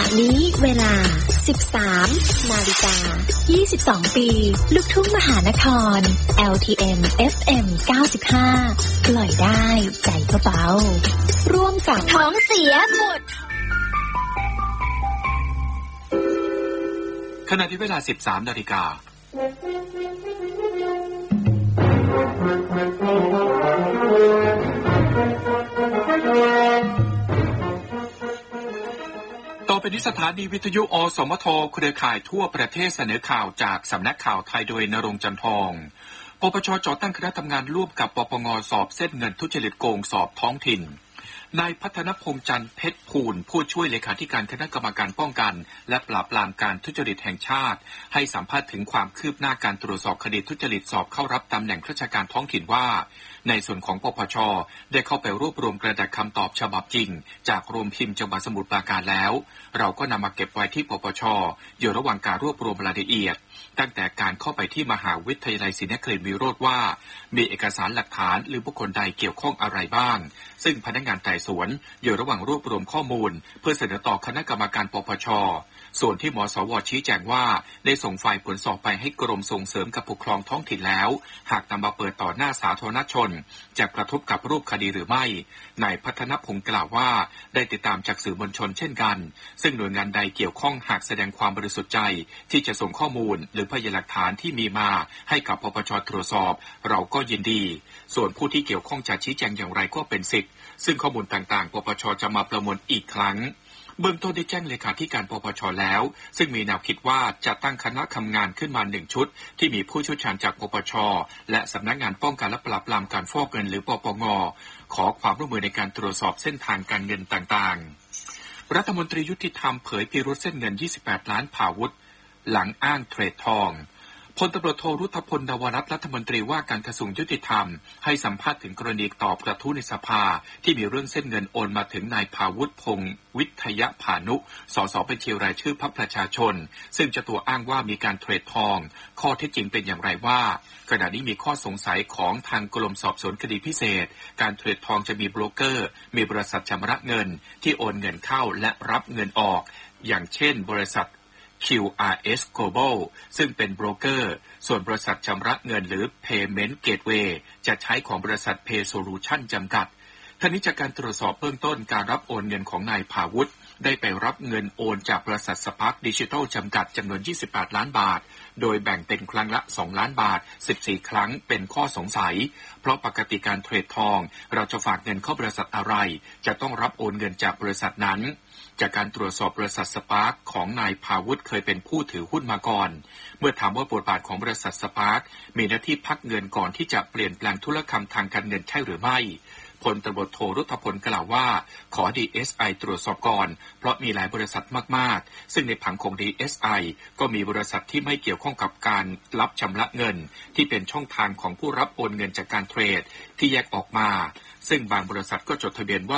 ะนี้เวลา 13:22 น. ปีลูกทุ่งมหานคร LTM FM 95 ปล่อยได้ใจก็เบาร่วมกับท้องเสียหมดขณะที่เวลา 13 นาฬิกาต่อไปนี้สถานีวิทยุอสมทเครือข่ายทั่วประเทศเสนอข่าวจากสำนักข่าวไทยโดยณรงค์ จันทองปปช.ตั้งคณะทำงานร่วมกับปปง.สอบเส้นเงินทุจริตโกงสอบท้องถิ่นนายพัฒนพงษ์จันทร์เพชรภูลผู้ช่วยเลขาธิการคณะกรรมการป้องกันและปราบปรามการทุจริตแห่งชาติให้สัมภาษณ์ถึงความคืบหน้าการตรวจสอบคดีทุจริตสอบเข้ารับตำแหน่งราชการท้องถิ่นว่าในส่วนของปปช.ได้เข้าไปรวบรวมกระดาษคำตอบฉบับจริงจากโรงพิมพ์จังหวัดสมุทรปราการแล้วเราก็นำมาเก็บไว้ที่ปปช.อยู่ระหว่างการรวบรวมรายละเอียดตั้งแต่การเข้าไปที่มหาวิทยาลัยศรีนครินทร์วิโรธว่ามีเอกสารหลักฐานหรือบุคคลใดเกี่ยวข้องอะไรบ้างซึ่งพนักงานไต่สวนอยู่ระหว่างรวบรวมข้อมูลเพื่อเสนอต่อคณะกรรมการปปช.ส่วนที่มสว.ชี้แจงว่าได้ส่งไฟล์ผลสอบไปให้กรมส่งเสริมการปกครองท้องถิ่นแล้วหากนำมาเปิดต่อหน้าสาธารณชนจะกระทบกับรูปคดีหรือไม่นายพัฒนพงษ์กล่าวว่าได้ติดตามจากสื่อมวลชนเช่นกันซึ่งหน่วยงานใดเกี่ยวข้องหากแสดงความบริสุทธิ์ใจที่จะส่งข้อมูลหรือพยานหลักฐานที่มีมาให้กับปปช.ตรวจสอบเราก็ยินดีส่วนผู้ที่เกี่ยวข้องจะชี้แจงอย่างไรก็เป็นสิทธิ์ซึ่งข้อมูลต่างๆปปช.จะมาประมวลอีกครั้งเบื้องต้นได้แจ้งเลขาธิการปปช.แล้วซึ่งมีแนวคิดว่าจะตั้งคณะทำงานขึ้นมา1ชุดที่มีผู้เชี่ยวชาญจากปปช.และสำนักงานป้องกันและปราบปรามการฟอกเงินหรือปปง.ขอความร่วมมือในการตรวจสอบเส้นทางการเงินต่างๆรัฐมนตรียุติธรรมเผยพิรุธเส้นเงิน28ล้านผ่าวุธหลังอ้างเทรดทองพลตำรวจโทรุธพล นวรัตน์รัฐมนตรีว่าการกระทรวงยุติธรรมให้สัมภาษณ์ถึงกรณีตอบกระทู้ในสภาที่มีเรื่องเส้นเงินโอนมาถึงนายภาวุฒิพงศ์วิทยพานุสสบัญชีรายชื่อพรรคประชาชนซึ่งเจ้าตัวอ้างว่ามีการเทรดทองข้อเท็จจริงเป็นอย่างไรว่าขณะนี้มีข้อสงสัยของทางกรมสอบสวนคดีพิเศษการเทรดทองจะมีโบรกเกอร์มีบริษัทชำระเงินที่โอนเงินเข้าและรับเงินออกอย่างเช่นบริษัทQRS Global ซึ่งเป็นโบรกเกอร์ส่วนบริษัทชำระเงินหรือ Payment Gateway จะใช้ของบริษัท Pay Solution จำกัดทั้งนี้จากการตรวจสอบเบื้องต้นการรับโอนเงินของนายภาวุฒิได้ไปรับเงินโอนจากบริษัทสปาร์คดิจิทัลจำกัดจำนวน28ล้านบาทโดยแบ่งเป็นครั้งละ2ล้านบาท14ครั้งเป็นข้อสงสัยเพราะปกติการเทรดทองเราจะฝากเงินเข้าบริษัทอะไรจะต้องรับโอนเงินจากบริษัทนั้นจากการตรวจสอบบริษัทสปาร์คของนายภาวุฒิเคยเป็นผู้ถือหุ้นมาก่อนเมื่อถามว่าบทบาทของบริษัทสปาร์คมีหน้าที่พักเงินก่อนที่จะเปลี่ยนแปลงธุรกรรมทางการเงินใช่หรือไม่พลตำรวจโทรุธพลกล่าวว่าขอ DSI ตรวจสอบก่อนเพราะมีหลายบริษัทมากๆซึ่งในผังของ DSI ก็มีบริษัทที่ไม่เกี่ยวข้องกับการรับชำระเงินที่เป็นช่องทางของผู้รับโอนเงินจากการเทรดที่แยกออกมาซึ่งบางบริษัทก็จดทะเบียนว่า